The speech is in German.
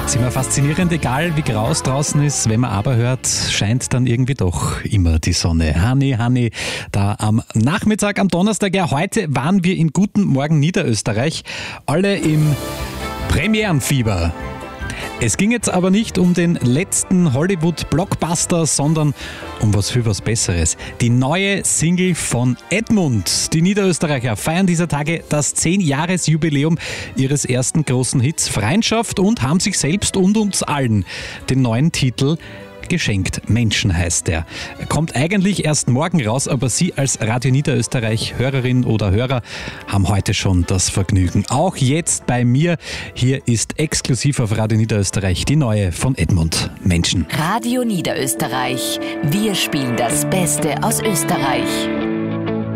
Ist immer faszinierend, egal wie grau es draußen ist, wenn man aber hört, scheint dann irgendwie doch immer die Sonne. Honey, da am Nachmittag, am Donnerstag, ja heute waren wir in Guten Morgen Niederösterreich, alle im Premierenfieber. Es ging jetzt aber nicht um den letzten Hollywood-Blockbuster, sondern um was Besseres. Die neue Single von Edmund. Die Niederösterreicher feiern dieser Tage das 10-Jahres-Jubiläum ihres ersten großen Hits Freundschaft und haben sich selbst und uns allen den neuen Titel geschenkt. Menschen heißt der. Kommt eigentlich erst morgen raus, aber Sie als Radio Niederösterreich Hörerin oder Hörer haben heute schon das Vergnügen. Auch jetzt bei mir. Hier ist exklusiv auf Radio Niederösterreich die neue von Edmund. Menschen. Radio Niederösterreich. Wir spielen das Beste aus Österreich.